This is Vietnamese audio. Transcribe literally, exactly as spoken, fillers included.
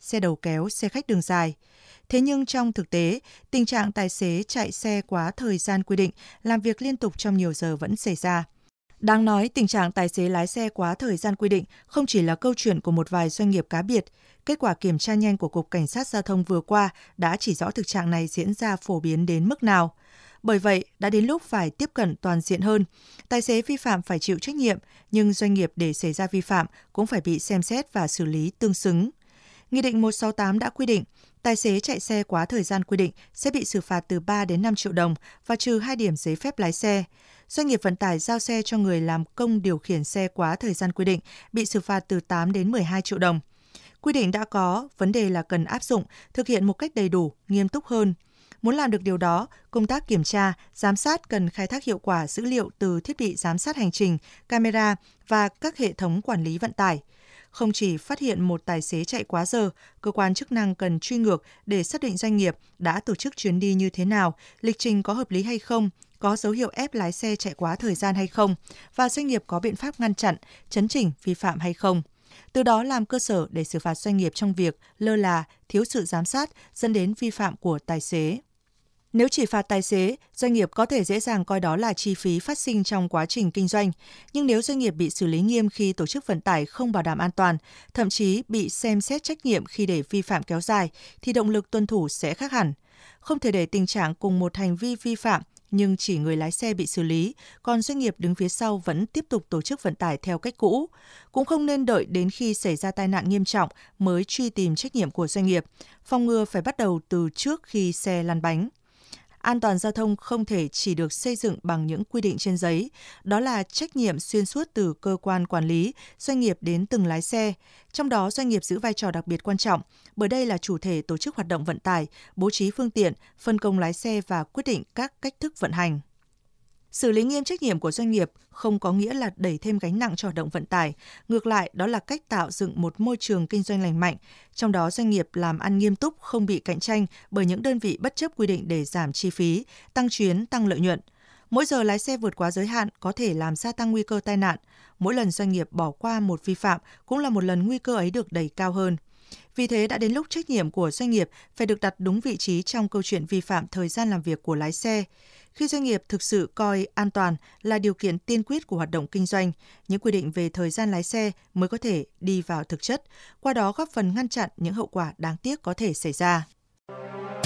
xe đầu kéo, xe khách đường dài. Thế nhưng trong thực tế, tình trạng tài xế chạy xe quá thời gian quy định, làm việc liên tục trong nhiều giờ vẫn xảy ra. Đáng nói, tình trạng tài xế lái xe quá thời gian quy định không chỉ là câu chuyện của một vài doanh nghiệp cá biệt. Kết quả kiểm tra nhanh của Cục Cảnh sát Giao thông vừa qua đã chỉ rõ thực trạng này diễn ra phổ biến đến mức nào. Bởi vậy, đã đến lúc phải tiếp cận toàn diện hơn. Tài xế vi phạm phải chịu trách nhiệm, nhưng doanh nghiệp để xảy ra vi phạm cũng phải bị xem xét và xử lý tương xứng. Nghị định một trăm sáu mươi tám đã quy định, tài xế chạy xe quá thời gian quy định sẽ bị xử phạt từ ba đến năm triệu đồng và trừ hai điểm giấy phép lái xe. Doanh nghiệp vận tải giao xe cho người làm công điều khiển xe quá thời gian quy định bị xử phạt từ tám đến mười hai triệu đồng. Quy định đã có, vấn đề là cần áp dụng, thực hiện một cách đầy đủ, nghiêm túc hơn. Muốn làm được điều đó, công tác kiểm tra, giám sát cần khai thác hiệu quả dữ liệu từ thiết bị giám sát hành trình, camera và các hệ thống quản lý vận tải. Không chỉ phát hiện một tài xế chạy quá giờ, cơ quan chức năng cần truy ngược để xác định doanh nghiệp đã tổ chức chuyến đi như thế nào, lịch trình có hợp lý hay không, có dấu hiệu ép lái xe chạy quá thời gian hay không, và doanh nghiệp có biện pháp ngăn chặn, chấn chỉnh vi phạm hay không. Từ đó làm cơ sở để xử phạt doanh nghiệp trong việc lơ là, thiếu sự giám sát dẫn đến vi phạm của tài xế. Nếu chỉ phạt tài xế, doanh nghiệp có thể dễ dàng coi đó là chi phí phát sinh trong quá trình kinh doanh. Nhưng nếu doanh nghiệp bị xử lý nghiêm khi tổ chức vận tải không bảo đảm an toàn, thậm chí bị xem xét trách nhiệm khi để vi phạm kéo dài, thì động lực tuân thủ sẽ khác hẳn. Không thể để tình trạng cùng một hành vi vi phạm nhưng chỉ người lái xe bị xử lý, còn doanh nghiệp đứng phía sau vẫn tiếp tục tổ chức vận tải theo cách cũ. Cũng không nên đợi đến khi xảy ra tai nạn nghiêm trọng mới truy tìm trách nhiệm của doanh nghiệp. Phòng ngừa phải bắt đầu từ trước khi xe lăn bánh. An toàn giao thông không thể chỉ được xây dựng bằng những quy định trên giấy, đó là trách nhiệm xuyên suốt từ cơ quan quản lý, doanh nghiệp đến từng lái xe. Trong đó, doanh nghiệp giữ vai trò đặc biệt quan trọng, bởi đây là chủ thể tổ chức hoạt động vận tải, bố trí phương tiện, phân công lái xe và quyết định các cách thức vận hành. Xử lý nghiêm trách nhiệm của doanh nghiệp không có nghĩa là đẩy thêm gánh nặng cho hoạt động vận tải. Ngược lại, đó là cách tạo dựng một môi trường kinh doanh lành mạnh. Trong đó, doanh nghiệp làm ăn nghiêm túc, không bị cạnh tranh bởi những đơn vị bất chấp quy định để giảm chi phí, tăng chuyến, tăng lợi nhuận. Mỗi giờ lái xe vượt quá giới hạn có thể làm gia tăng nguy cơ tai nạn. Mỗi lần doanh nghiệp bỏ qua một vi phạm cũng là một lần nguy cơ ấy được đẩy cao hơn. Vì thế đã đến lúc trách nhiệm của doanh nghiệp phải được đặt đúng vị trí trong câu chuyện vi phạm thời gian làm việc của lái xe. Khi doanh nghiệp thực sự coi an toàn là điều kiện tiên quyết của hoạt động kinh doanh, những quy định về thời gian lái xe mới có thể đi vào thực chất, qua đó góp phần ngăn chặn những hậu quả đáng tiếc có thể xảy ra.